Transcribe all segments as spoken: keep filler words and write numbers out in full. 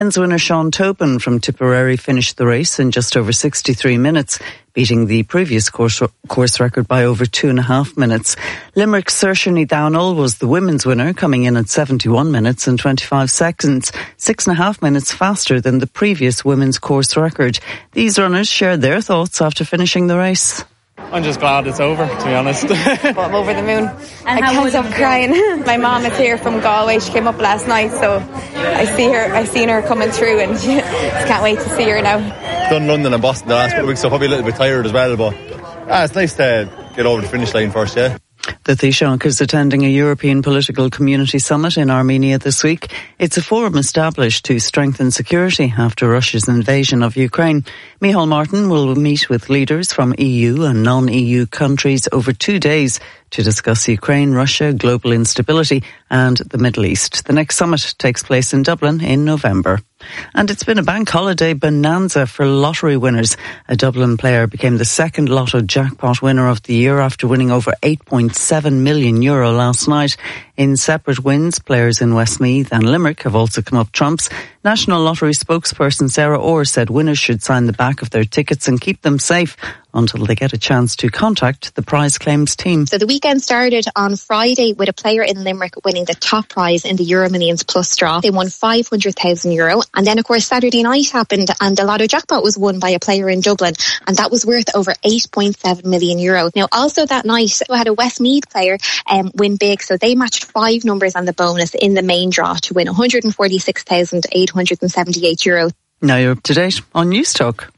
Men's winner Sean Tobin from Tipperary finished the race in just over sixty-three minutes, beating the previous course, course record by over two and a half minutes. Limerick's Saoirse Ní Dhomhnaill was the women's winner, coming in at seventy-one minutes and twenty-five seconds, six and a half minutes faster than the previous women's course record. These runners shared their thoughts after finishing the race. I'm just glad it's over, to be honest. But I'm over the moon. And I can't stop crying. My mom is here from Galway. She came up last night, so I see her. I seen her coming through, and she, just can't wait to see her now. Done London and Boston the last couple of weeks, so probably a little bit tired as well. But ah, it's nice to get over the finish line first, yeah. The Taoiseach is attending a European Political Community Summit in Armenia this week. It's a forum established to strengthen security after Russia's invasion of Ukraine. Micheál Martin will meet with leaders from E U and non-E U countries over two days to discuss Ukraine, Russia, global instability and the Middle East. The next summit takes place in Dublin in November. And it's been a bank holiday bonanza for lottery winners. A Dublin player became the second lotto jackpot winner of the year after winning over eight point seven million euro last night. In separate wins, players in Westmeath and Limerick have also come up trumps. National Lottery spokesperson Sarah Orr said winners should sign the back of their tickets and keep them safe until they get a chance to contact the prize claims team. So the weekend started on Friday with a player in Limerick winning the top prize in the Euro Millions Plus draw. They won five hundred thousand euro. And then, of course, Saturday night happened and the Lotto jackpot was won by a player in Dublin, and that was worth over eight point seven million euro. Now, also that night, we had a Westmeath player um, win big, so they matched five numbers on the bonus in the main draw to win one hundred forty-six thousand eight hundred seventy-eight euro. Now you're up to date on News Talk.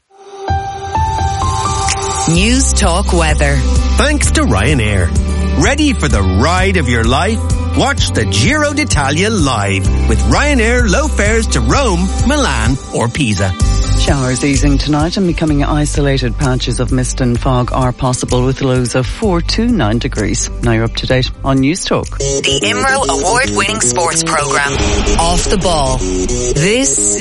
News Talk weather. Thanks to Ryanair. Ready for the ride of your life? Watch the Giro d'Italia live with Ryanair low fares to Rome, Milan or Pisa. Showers easing tonight and becoming isolated patches of mist and fog are possible with lows of four to nine degrees. Now you're up to date on News Talk. The I M R O award-winning sports programme, Off the Ball. This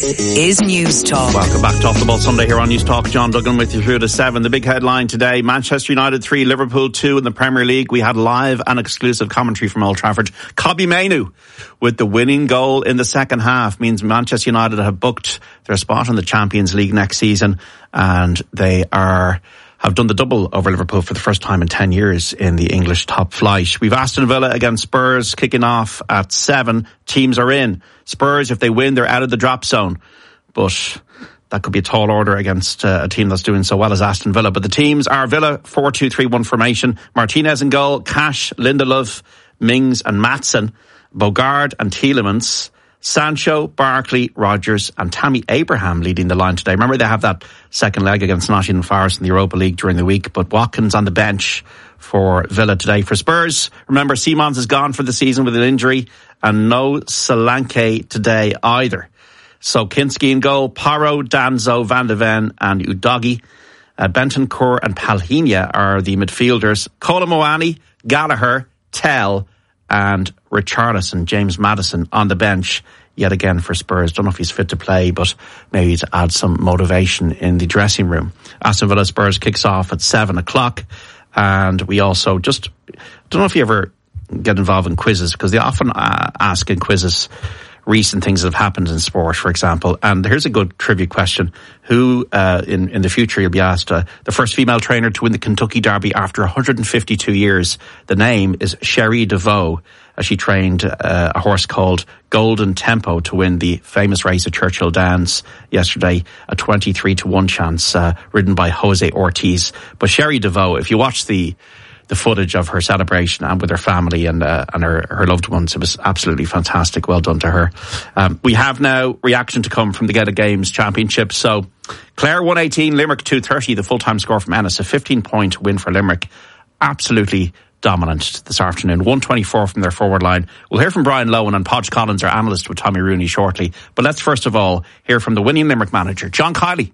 is News Talk. Welcome back to Off the Ball Sunday here on News Talk. John Duggan with you through to seven. The big headline today, Manchester United three, Liverpool two in the Premier League. We had live and exclusive commentary from Old Trafford. Kobbie Mainoo with the winning goal in the second half means Manchester United have booked their spot in the Champions League next season, and they are have done the double over Liverpool for the first time in ten years in the English top flight. We've Aston Villa against Spurs kicking off at seven. Teams are in. Spurs, if they win, they're out of the drop zone, but that could be a tall order against uh, a team that's doing so well as Aston Villa. But the teams are Villa, four two three one formation. Martinez in goal, Cash, Lindelof, Mings and Maatsen, Bogard and Tielemans, Sancho, Barkley, Rodgers and Tammy Abraham leading the line today. Remember, they have that second leg against Nottingham Forest in the Europa League during the week, but Watkins on the bench for Villa today. For Spurs, remember, Simons is gone for the season with an injury, and no Solanke today either. So Kinski in goal, Porro, Danzo, Van de Ven and Udogie. Uh, Bentancur and Palhinha are the midfielders. Kolomoani, Gallagher, Tell and Richarlison. James Maddison on the bench yet again for Spurs. Don't know if he's fit to play, but maybe to add some motivation in the dressing room. Aston Villa Spurs kicks off at seven o'clock. And we also just, don't know if you ever get involved in quizzes, because they often uh, ask in quizzes recent things that have happened in sport, for example. And here's a good trivia question. Who, uh, in, in the future, you'll be asked, uh, the first female trainer to win the Kentucky Derby after one hundred fifty-two years. The name is Sherry DeVoe. Uh, she trained uh, a horse called Golden Tempo to win the famous race at Churchill Downs yesterday, a twenty-three to one chance, uh, ridden by Jose Ortiz. But Sherry DeVoe, if you watch the the footage of her celebration and with her family and uh, and her, her loved ones, it was absolutely fantastic. Well done to her. Um, we have now reaction to come from the Get It Games Championship. So Clare one eighteen, Limerick two thirty, the full-time score from Ennis, a fifteen point win for Limerick. Absolutely dominant this afternoon. one twenty-four from their forward line. We'll hear from Brian Lowen and Podge Collins, our analyst with Tommy Rooney, shortly. But let's first of all hear from the winning Limerick manager, John Kiley.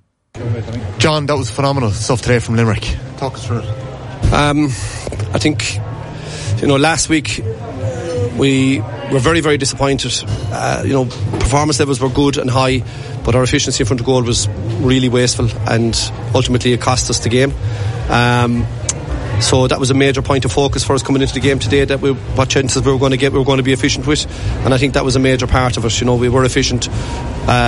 John, that was phenomenal stuff today from Limerick. Talk us through it. Um, I think, you know, last week we were very, very disappointed. Uh, you know, performance levels were good and high, but our efficiency in front of goal was really wasteful, and ultimately it cost us the game. Um, So that was a major point of focus for us coming into the game today, that we, what chances we were going to get, we were going to be efficient with, and I think that was a major part of it. You know, we were efficient. Uh,